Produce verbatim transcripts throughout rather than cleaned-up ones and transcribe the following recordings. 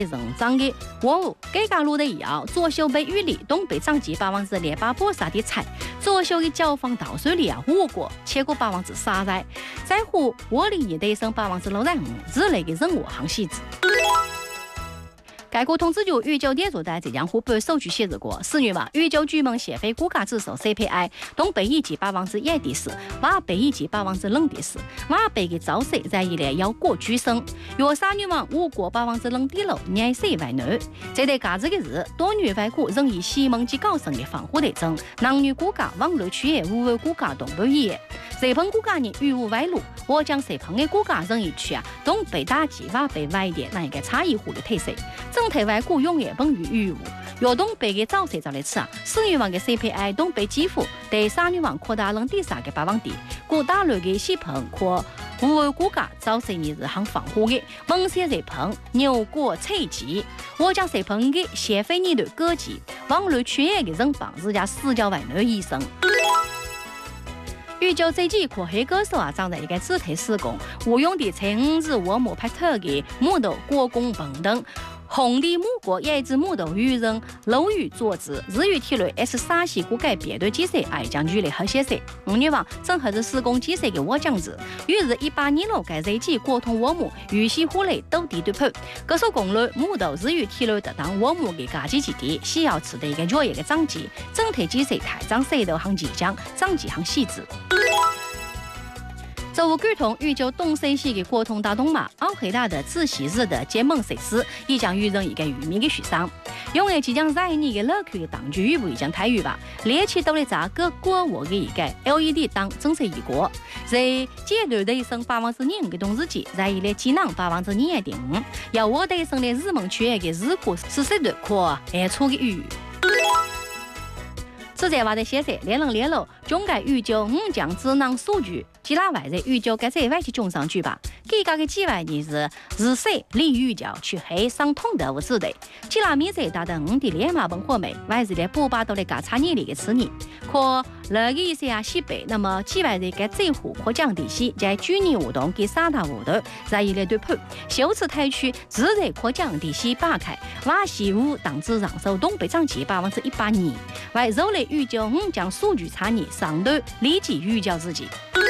成长的货物，改革路的以后，左手被雨里，东北涨级百分之两百八十的菜，左手的交房稻水里啊，五个，切过百分之三十，在乎我里你的升百分之六十五，之类的任务行细致。该国统计局预九点做在浙江湖北数据显示过，四月嘛，预九居民消费物价指数 C P I 东北一级百分之一点四，华北一级百分之零点四，华北的招税在一列要过居升，约三月嘛，我国百分之零点六，年税为男。这类价值的是，多年外国仍以西蒙及高升的防护特征，男女骨架网络区域无为骨架东北一。日本骨架呢与无外露，我将日本的骨架仍一区啊，东北大吉华北外一点那一个差异化的特色。整体外国永远本于与无，由东北的早税照来吃啊，四月份的 C P I 东北几乎对三月份扩大零点三个百分点，故大陆的西盆和无为骨架早税呢是很防护的，蒙些日本牛过菜鸡，我将日本的消费年度各级网络区域的人帮自家私教外男医生。预计这几颗黑歌手啊，长在一个肢体施工，无用的橙子沃木拍特的木头国工棚等。红的木国也一只木头与人楼宇坐姿，日语体内 S 沙西骨改别对技术爱将距离和写色。五月份正合是施工技术的我将子，于是一八年六改这几国通沃木与西湖内斗地对碰，各手公路木头日语体内的当沃木的价值基地，需要吃的一个脚一个长级，整体技术太长水头行即将长级行细致。周五沟通预计东西系的国通大东马奥黑大的自习日的结盟设施已将与人一个渔民的协商，因为即将在你的乐区的当局预不已将太预吧，猎奇都来砸各国我的一个 L E D 灯正式一国，在阶段的一升百分之二的冬日节，在一列技能百分之二点五，要我的一升的日蒙区域的日国四十度可二处的预。此在话的显示，联能联络中改预计五将智能数据，其他外在预计该在外去中上举办。给家的计划呢是日水利预教去黑上通的物质的，其他面在达到五的连马本货美，外是的不把到的加差年里的次年，可那个一些啊西北，那么其外的该这户可降地西在去年活动给三大活动，在一列对判，修辞台区自然可降地西八开，瓦西屋当之上手东北涨级百分之一百二，外肉类预计五将数据差年上头立即预教自己。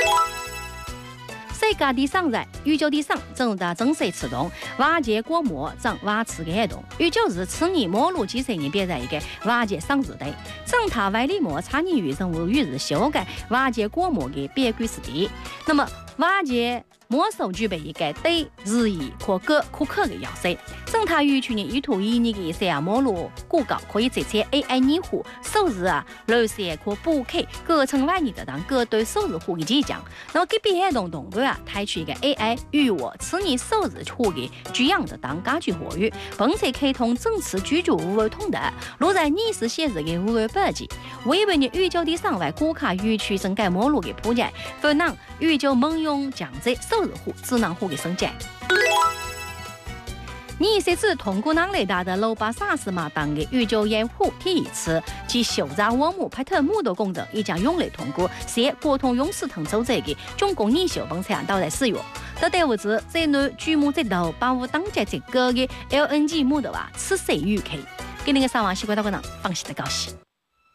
世界第三日，预计第三正在正式启动瓦解国膜正瓦持的活动。预计是次年末路几十年变在一个瓦解上日的，正塔外力膜差年与任务于是修改瓦解国膜的别规时地。那么瓦解魔手具备一个对日益可可可可的要求。正塔与去年一图一年的一些啊摩路过高可以直接 A I 拟户首日啊楼些可补开各层外你的当各对首日户的即将。那么给别的动动个啊，采取一个 A I 与我次年首日户的居养的当家居活跃，并且开通正次居住无为通的，落在你是写日的无为标记。为为你预计的上外国卡园区整改摩路的铺展，可能预计蒙用降低首日户智能户的升级。你设置通过能雷达的六百三十码当的宇宙掩护第一次及修杂沃木拍特木的工程，已将用来通过写国通勇士腾走这个总共二小本产到来使用。这对物质在内巨木这头把我当家这个的 L N G 木的啊，此谁预开？给那个上网习惯到个人放心的高兴。